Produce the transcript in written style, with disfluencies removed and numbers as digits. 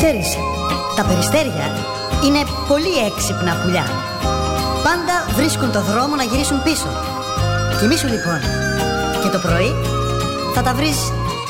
Ξέρεις, τα περιστέρια είναι πολύ έξυπνα πουλιά. Πάντα βρίσκουν το δρόμο να γυρίσουν πίσω. Κοιμήσου λοιπόν και το πρωί θα τα βρεις